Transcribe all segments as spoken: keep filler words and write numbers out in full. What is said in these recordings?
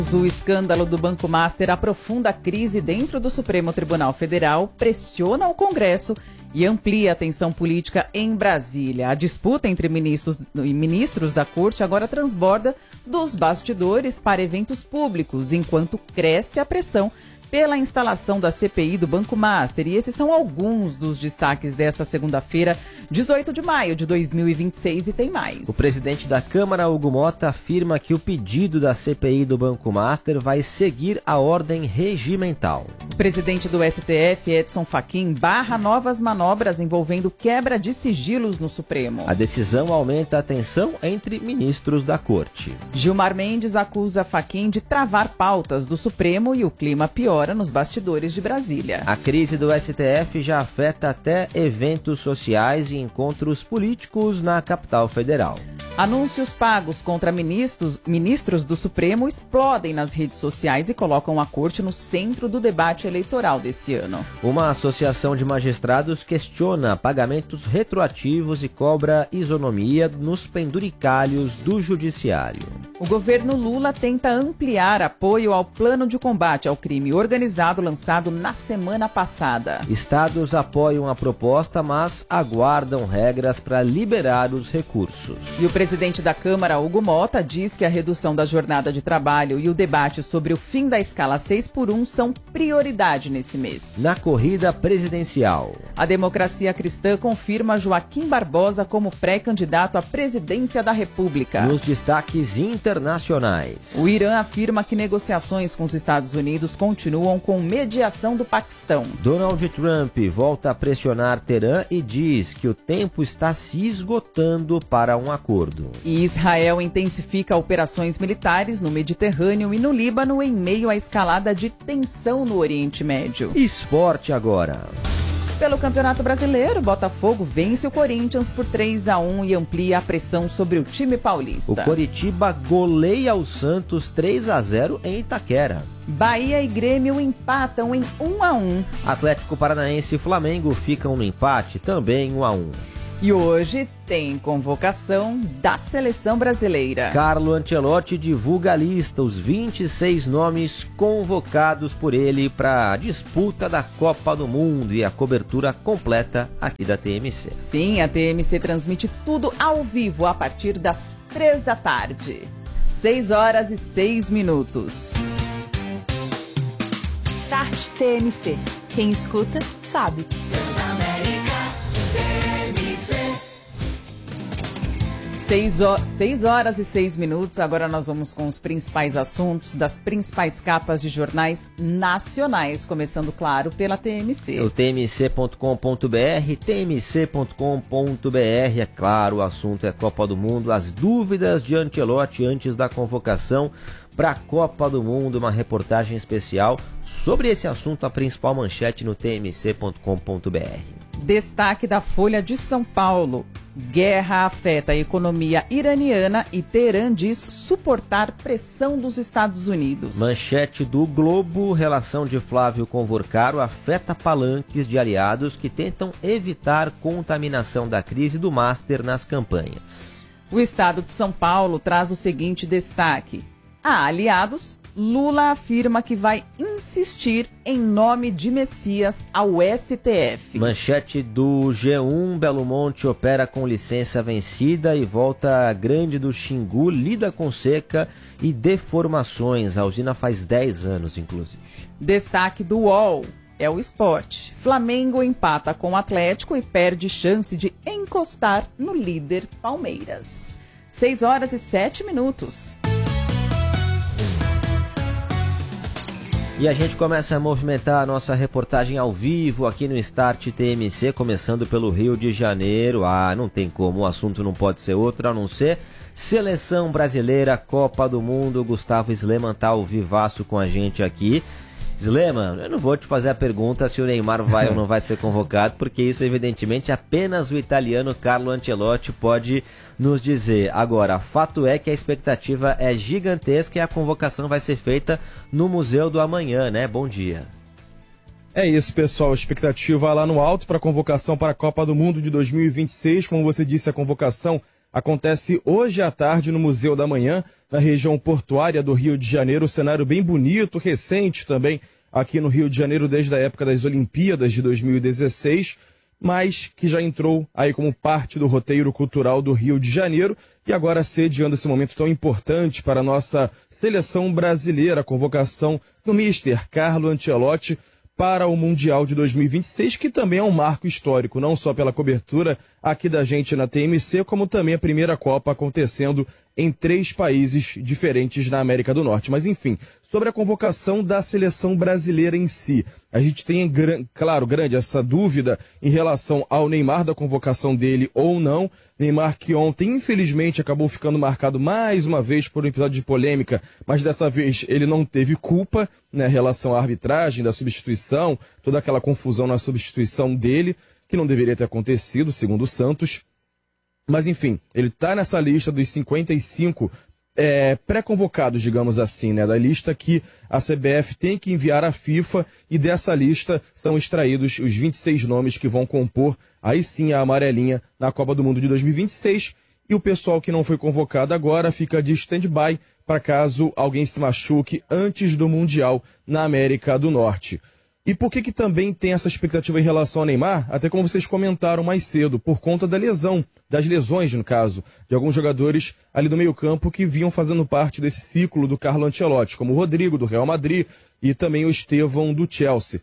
O escândalo do Banco Master aprofunda a crise dentro do Supremo Tribunal Federal, pressiona o Congresso e amplia a tensão política em Brasília. A disputa entre ministros e ministros da Corte agora transborda dos bastidores para eventos públicos, enquanto cresce a pressão pela instalação da C P I do Banco Master. E esses são alguns dos destaques desta segunda-feira, dezoito de maio de dois mil e vinte e seis, e tem mais. O presidente da Câmara, Hugo Mota, afirma que o pedido da C P I do Banco Master vai seguir a ordem regimental. O presidente do S T F, Edson Fachin, barra novas manobras envolvendo quebra de sigilos no Supremo. A decisão aumenta a tensão entre ministros da Corte. Gilmar Mendes acusa Fachin de travar pautas do Supremo e o clima piora nos bastidores de Brasília. A crise do S T F já afeta até eventos sociais e encontros políticos na capital federal. Anúncios pagos contra ministros, ministros do Supremo explodem nas redes sociais e colocam a Corte no centro do debate eleitoral desse ano. Uma associação de magistrados questiona pagamentos retroativos e cobra isonomia nos penduricalhos do Judiciário. O governo Lula tenta ampliar apoio ao plano de combate ao crime organizado lançado na semana passada. Estados apoiam a proposta, mas aguardam regras para liberar os recursos. E o presidente da Câmara, Hugo Mota, diz que a redução da jornada de trabalho e o debate sobre o fim da escala seis por um são prioridade nesse mês. Na corrida presidencial, a Democracia Cristã confirma Joaquim Barbosa como pré-candidato à presidência da República. Nos destaques internacionais, o Irã afirma que negociações com os Estados Unidos continuam com mediação do Paquistão. Donald Trump volta a pressionar Teherã e diz que o tempo está se esgotando para um acordo. E Israel intensifica operações militares no Mediterrâneo e no Líbano em meio à escalada de tensão no Oriente Médio. Esporte agora. Pelo Campeonato Brasileiro, Botafogo vence o Corinthians por três a um e amplia a pressão sobre o time paulista. O Coritiba goleia o Santos três a zero em Itaquera. Bahia e Grêmio empatam em um a um. Atlético Paranaense e Flamengo ficam no empate, também um a um. E hoje tem convocação da Seleção Brasileira. Carlo Ancelotti divulga a lista, os vinte e seis nomes convocados por ele para a disputa da Copa do Mundo e a cobertura completa aqui da T M C. Sim, a T M C transmite tudo ao vivo a partir das três da tarde. seis horas e seis minutos. Start T M C. Quem escuta, sabe. seis horas e seis minutos, agora nós vamos com os principais assuntos das principais capas de jornais nacionais, começando, claro, pela T M C. O T M C ponto com ponto b r, T M C ponto com ponto b r, é claro, o assunto é Copa do Mundo, as dúvidas de Ancelotti antes da convocação para a Copa do Mundo, uma reportagem especial sobre esse assunto, a principal manchete no T M C ponto com ponto b r. Destaque da Folha de São Paulo. Guerra afeta a economia iraniana e Teherã diz suportar pressão dos Estados Unidos. Manchete do Globo. Relação de Flávio com Vorcaro afeta palanques de aliados que tentam evitar contaminação da crise do Master nas campanhas. O Estado de São Paulo traz o seguinte destaque. Há aliados, Lula afirma que vai insistir em nome de Messias ao S T F. Manchete do G um, Belo Monte opera com licença vencida e volta grande do Xingu, lida com seca e deformações. A usina faz dez anos, inclusive. Destaque do U O L é o esporte. Flamengo empata com o Atlético e perde chance de encostar no líder Palmeiras. seis horas e sete minutos. E a gente começa a movimentar a nossa reportagem ao vivo aqui no Start T M C, começando pelo Rio de Janeiro. Ah, não tem como, o assunto não pode ser outro, a não ser Seleção Brasileira, Copa do Mundo. Gustavo Sleman tá ao vivaço com a gente aqui. Sleman, eu não vou te fazer a pergunta se o Neymar vai ou não vai ser convocado, porque isso evidentemente apenas o italiano Carlo Ancelotti pode nos dizer. Agora, fato é que a expectativa é gigantesca e a convocação vai ser feita no Museu do Amanhã, né? Bom dia. É isso, pessoal. A expectativa lá no alto para a convocação para a Copa do Mundo de dois mil e vinte e seis. Como você disse, a convocação acontece hoje à tarde no Museu da Manhã, na região portuária do Rio de Janeiro. Um cenário bem bonito, recente também aqui no Rio de Janeiro desde a época das Olimpíadas de dois mil e dezesseis, mas que já entrou aí como parte do roteiro cultural do Rio de Janeiro e agora sediando esse momento tão importante para a nossa seleção brasileira, a convocação do mister Carlo Ancelotti para o Mundial de dois mil e vinte e seis, que também é um marco histórico, não só pela cobertura aqui da gente na T M C, como também a primeira Copa acontecendo em três países diferentes na América do Norte. Mas, enfim, sobre a convocação da seleção brasileira em si, a gente tem, claro, grande essa dúvida em relação ao Neymar, da convocação dele ou não. Neymar que ontem, infelizmente, acabou ficando marcado mais uma vez por um episódio de polêmica, mas dessa vez ele não teve culpa, né, em relação à arbitragem, da substituição, toda aquela confusão na substituição dele, que não deveria ter acontecido, segundo o Santos. Mas, enfim, ele está nessa lista dos cinquenta e cinco é, pré-convocados, digamos assim, né, da lista que a C B F tem que enviar à FIFA, e dessa lista são extraídos os vinte e seis nomes que vão compor, aí sim, a amarelinha na Copa do Mundo de dois mil e vinte e seis, e o pessoal que não foi convocado agora fica de stand-by para caso alguém se machuque antes do Mundial na América do Norte. E por que que também tem essa expectativa em relação ao Neymar? Até como vocês comentaram mais cedo, por conta da lesão, das lesões, no caso, de alguns jogadores ali do meio-campo que vinham fazendo parte desse ciclo do Carlo Ancelotti, como o Rodrigo, do Real Madrid, e também o Estevão, do Chelsea.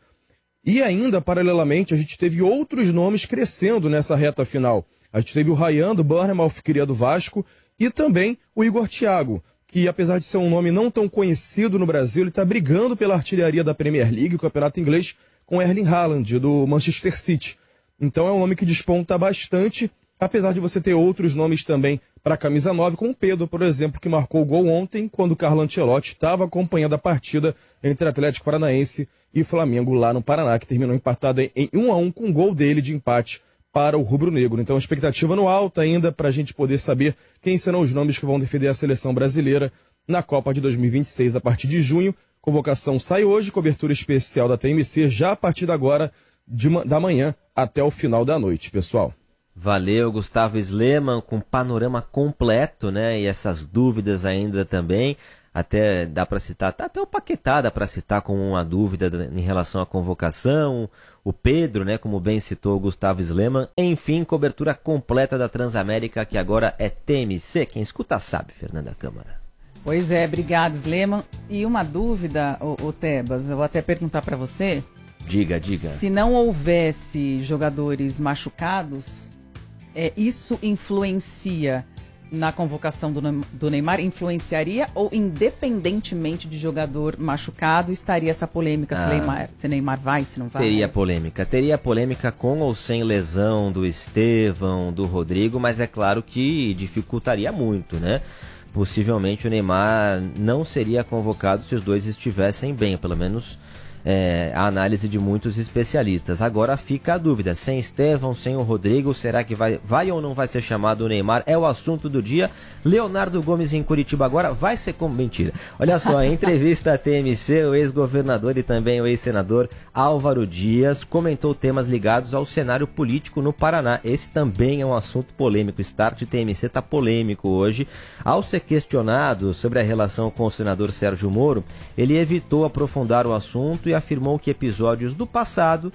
E ainda, paralelamente, a gente teve outros nomes crescendo nessa reta final. A gente teve o Ryan, do Bournemouth, que queria do Vasco, e também o Igor Thiago, que apesar de ser um nome não tão conhecido no Brasil, ele está brigando pela artilharia da Premier League, o campeonato inglês, com Erling Haaland, do Manchester City. Então é um nome que desponta bastante, apesar de você ter outros nomes também para a camisa nove, como o Pedro, por exemplo, que marcou o gol ontem, quando o Carlo Ancelotti estava acompanhando a partida entre Atlético Paranaense e Flamengo lá no Paraná, que terminou empatado em um a um com o gol dele de empate para o rubro-negro. Então, a expectativa no alto ainda para a gente poder saber quem serão os nomes que vão defender a seleção brasileira na Copa de dois mil e vinte e seis a partir de junho. Convocação sai hoje, cobertura especial da T M C já a partir de agora, de, da manhã até o final da noite, pessoal. Valeu, Gustavo Sleman, com panorama completo, né? E essas dúvidas ainda também. Até dá para citar, até o Paquetá dá para citar como uma dúvida em relação à convocação, o Pedro, né, como bem citou o Gustavo Sleman. Enfim, cobertura completa da Transamérica, que agora é T M C. Quem escuta sabe, Fernanda Câmara. Pois é, obrigado, Sleman. E uma dúvida, o, o Tebas, eu vou até perguntar para você. Diga, diga. Se não houvesse jogadores machucados, é, isso influencia na convocação do, do Neymar? Influenciaria ou, independentemente de jogador machucado, estaria essa polêmica ah, se, Neymar, se Neymar vai, se não vai? Teria polêmica. Teria polêmica com ou sem lesão do Estevão, do Rodrigo, mas é claro que dificultaria muito, né? Possivelmente o Neymar não seria convocado se os dois estivessem bem, pelo menos é, a análise de muitos especialistas. Agora fica a dúvida, sem Estevão, sem o Rodrigo, será que vai, vai ou não vai ser chamado o Neymar? É o assunto do dia. Leonardo Gomes em Curitiba agora vai ser como... Mentira. Olha só, em entrevista à T M C, o ex-governador e também o ex-senador Álvaro Dias comentou temas ligados ao cenário político no Paraná. Esse também é um assunto polêmico. O Start T M C está polêmico hoje. Ao ser questionado sobre a relação com o senador Sérgio Moro, ele evitou aprofundar o assunto e afirmou que episódios do passado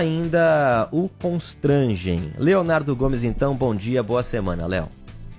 ainda o constrangem. Leonardo Gomes, então, bom dia, boa semana, Léo.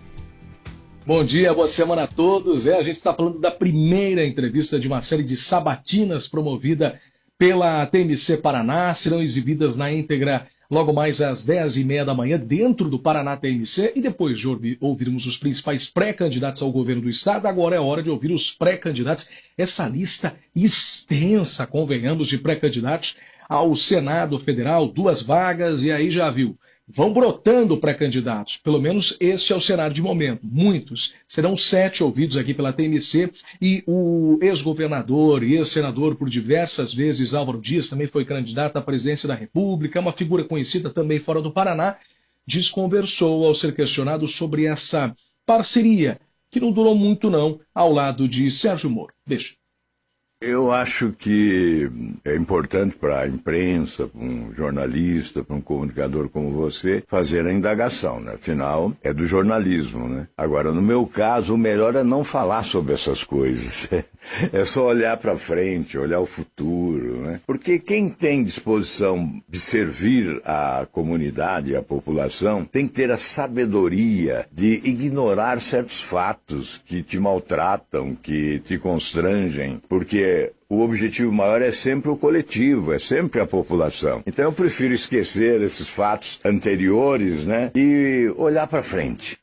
Bom dia, boa semana a todos. É, a gente está falando da primeira entrevista de uma série de sabatinas promovida pela T M C Paraná. Serão exibidas na íntegra logo mais às dez e meia da manhã, dentro do Paraná T M C. E depois de ouvir, ouvirmos os principais pré-candidatos ao governo do estado, agora é hora de ouvir os pré-candidatos. Essa lista extensa, convenhamos, de pré-candidatos ao Senado Federal, duas vagas, e aí já viu. Vão brotando pré-candidatos, pelo menos este é o cenário de momento. Muitos, serão sete ouvidos aqui pela T M C, e o ex-governador e ex-senador por diversas vezes, Álvaro Dias, também foi candidato à presidência da República, uma figura conhecida também fora do Paraná, desconversou ao ser questionado sobre essa parceria, que não durou muito não, ao lado de Sérgio Moro. Deixa. Eu acho que é importante para a imprensa, para um jornalista, para um comunicador como você, fazer a indagação, né? Afinal, é do jornalismo, né? Agora, no meu caso, o melhor é não falar sobre essas coisas. É só olhar para frente, olhar o futuro, né? Porque quem tem disposição de servir a comunidade, a população, tem que ter a sabedoria de ignorar certos fatos que te maltratam, que te constrangem, porque o objetivo maior é sempre o coletivo, é sempre a população. Então eu prefiro esquecer esses fatos anteriores, né, e olhar para frente.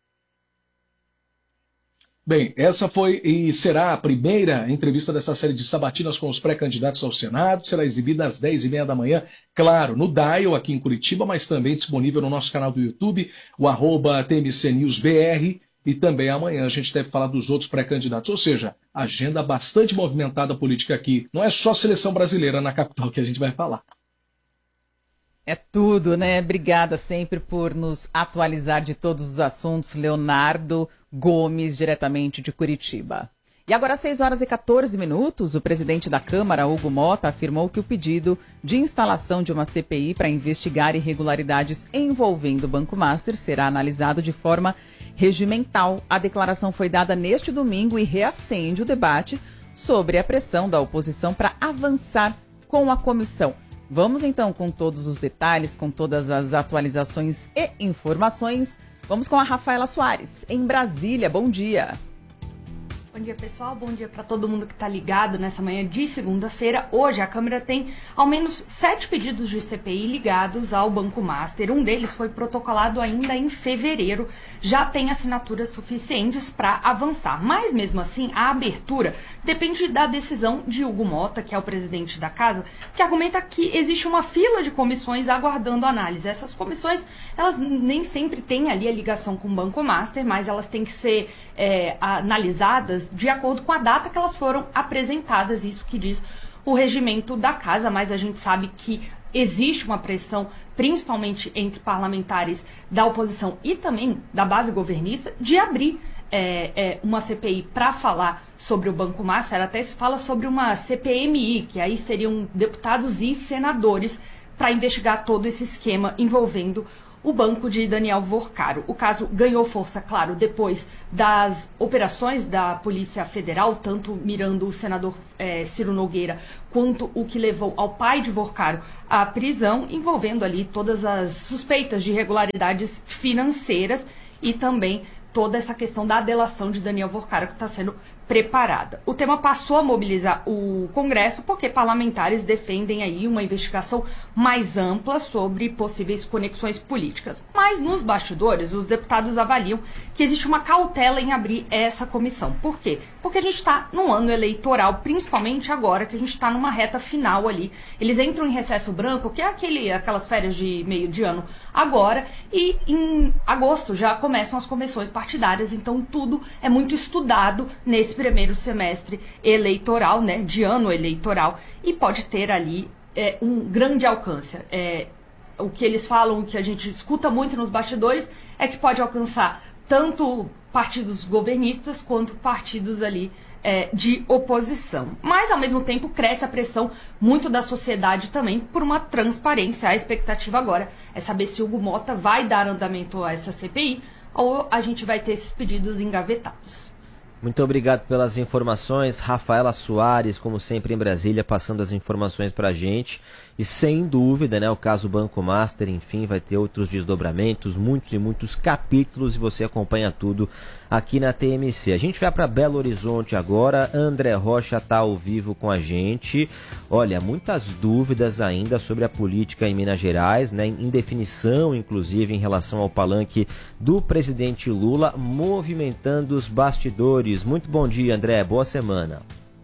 Bem, essa foi e será a primeira entrevista dessa série de sabatinas com os pré-candidatos ao Senado. Será exibida às dez e meia da manhã, claro, no Dial, aqui em Curitiba, mas também disponível no nosso canal do YouTube, o arroba T M C News B R. E também amanhã a gente deve falar dos outros pré-candidatos. Ou seja, agenda bastante movimentada política aqui. Não é só seleção brasileira na capital que a gente vai falar. É tudo, né? Obrigada sempre por nos atualizar de todos os assuntos. Leonardo Gomes, diretamente de Curitiba. E agora, às seis horas e quatorze minutos, o presidente da Câmara, Hugo Motta, afirmou que o pedido de instalação de uma C P I para investigar irregularidades envolvendo o Banco Master será analisado de forma regimental. A declaração foi dada neste domingo e reacende o debate sobre a pressão da oposição para avançar com a comissão. Vamos então com todos os detalhes, com todas as atualizações e informações. Vamos com a Rafaela Soares, em Brasília. Bom dia. Bom dia, pessoal. Bom dia para todo mundo que está ligado nessa manhã de segunda-feira. Hoje a Câmara tem ao menos sete pedidos de C P I ligados ao Banco Master. Um deles foi protocolado ainda em fevereiro. Já tem assinaturas suficientes para avançar. Mas, mesmo assim, a abertura depende da decisão de Hugo Motta, que é o presidente da casa, que argumenta que existe uma fila de comissões aguardando análise. Essas comissões, elas nem sempre têm ali a ligação com o Banco Master, mas elas têm que ser é, analisadas de acordo com a data que elas foram apresentadas, isso que diz o regimento da casa, mas a gente sabe que existe uma pressão, principalmente entre parlamentares da oposição e também da base governista, de abrir é, é, uma C P I para falar sobre o Banco Master. Até se fala sobre uma C P M I, que aí seriam deputados e senadores para investigar todo esse esquema envolvendo o banco de Daniel Vorcaro. O caso ganhou força, claro, depois das operações da Polícia Federal, tanto mirando o senador eh, Ciro Nogueira, quanto o que levou ao pai de Vorcaro à prisão, envolvendo ali todas as suspeitas de irregularidades financeiras e também toda essa questão da delação de Daniel Vorcaro que está sendo preparada. O tema passou a mobilizar o Congresso porque parlamentares defendem aí uma investigação mais ampla sobre possíveis conexões políticas. Mas nos bastidores, os deputados avaliam que existe uma cautela em abrir essa comissão. Por quê? Porque a gente está num ano eleitoral, principalmente agora que a gente está numa reta final ali. Eles entram em recesso branco, que é aquele, aquelas férias de meio de ano agora, e em agosto já começam as convenções partidárias, então tudo é muito estudado nesse primeiro semestre eleitoral, né, de ano eleitoral, e pode ter ali é, um grande alcance. É, o que eles falam, o que a gente escuta muito nos bastidores, é que pode alcançar tanto partidos governistas quanto partidos ali é, de oposição. Mas, ao mesmo tempo, cresce a pressão muito da sociedade também por uma transparência. A expectativa agora é saber se o Hugo Motta vai dar andamento a essa C P I ou a gente vai ter esses pedidos engavetados. Muito obrigado pelas informações, Rafaela Soares, como sempre em Brasília, passando as informações para a gente. E sem dúvida, né, o caso Banco Master, enfim, vai ter outros desdobramentos, muitos e muitos capítulos, e você acompanha tudo aqui na T M C. A gente vai para Belo Horizonte agora, André Rocha está ao vivo com a gente. Olha, muitas dúvidas ainda sobre a política em Minas Gerais, né, em definição, inclusive, em relação ao palanque do presidente Lula, movimentando os bastidores. Muito bom dia, André, boa semana.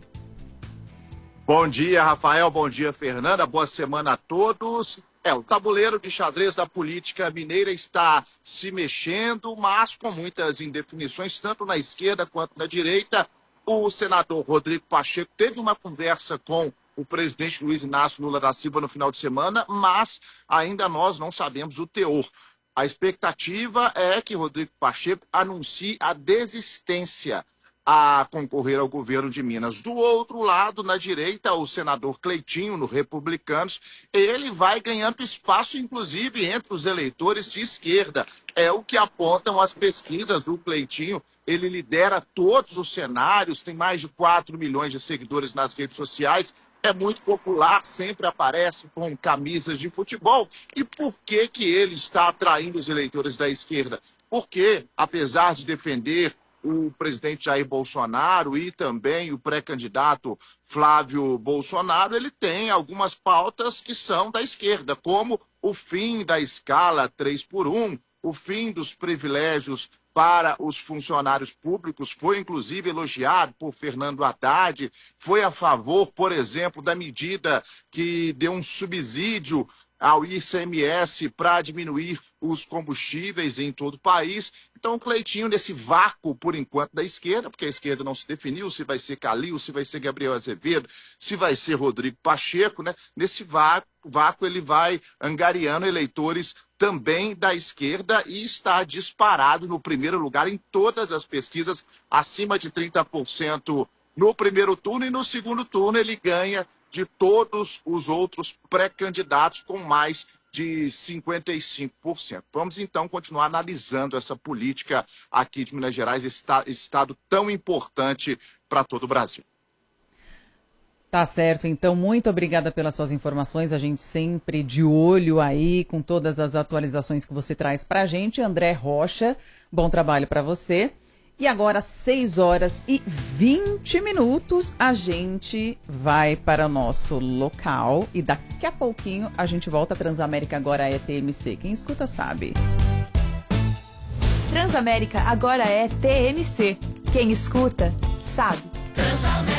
Bom dia, Rafael. Bom dia, Fernanda. Boa semana a todos. É, o tabuleiro de xadrez da política mineira está se mexendo, mas com muitas indefinições, tanto na esquerda quanto na direita. O senador Rodrigo Pacheco teve uma conversa com o presidente Luiz Inácio Lula da Silva no final de semana, mas ainda nós não sabemos o teor. A expectativa é que Rodrigo Pacheco anuncie a desistência a concorrer ao governo de Minas. Do outro lado, na direita, o senador Cleitinho, no Republicanos, ele vai ganhando espaço, inclusive, entre os eleitores de esquerda. É o que apontam as pesquisas. O Cleitinho, ele lidera todos os cenários, tem mais de quatro milhões de seguidores nas redes sociais, é muito popular, sempre aparece com camisas de futebol. E por que que ele está atraindo os eleitores da esquerda? Porque, apesar de defender o presidente Jair Bolsonaro e também o pré-candidato Flávio Bolsonaro, ele tem algumas pautas que são da esquerda, como o fim da escala três por um, o fim dos privilégios para os funcionários públicos, foi inclusive elogiado por Fernando Haddad, foi a favor, por exemplo, da medida que deu um subsídio ao I C M S para diminuir os combustíveis em todo o país. Então, o Cleitinho, nesse vácuo, por enquanto, da esquerda, porque a esquerda não se definiu, se vai ser Calil, se vai ser Gabriel Azevedo, se vai ser Rodrigo Pacheco, né? Nesse vácuo, vácuo ele vai angariando eleitores também da esquerda e está disparado no primeiro lugar em todas as pesquisas, acima de trinta por cento no primeiro turno, e no segundo turno ele ganha de todos os outros pré-candidatos com mais de cinquenta e cinco por cento. Vamos então continuar analisando essa política aqui de Minas Gerais, esse estado tão importante para todo o Brasil. Tá certo, então muito obrigada pelas suas informações, a gente sempre de olho aí com todas as atualizações que você traz pra gente. André Rocha, bom trabalho para você. E agora, seis horas e vinte minutos, a gente vai para o nosso local e daqui a pouquinho a gente volta. Transamérica agora é T M C. Quem escuta sabe. Transamérica agora é T M C. Quem escuta sabe. Transamérica.